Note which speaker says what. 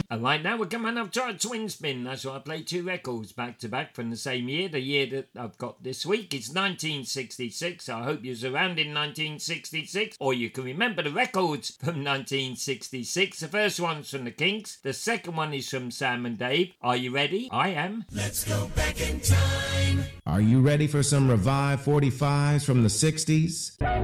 Speaker 1: And right now we're coming up to a twin spin. That's why I play two records back to back from the same year. The year that I've got this week is 1966. I hope you're around in 1966, or you can remember the records from 1966. The first one's from the Kinks. The second one is from Sam and Dave. Are you ready? I am.
Speaker 2: Let's go back in time.
Speaker 3: Are you ready for some revived 45s from the 60s?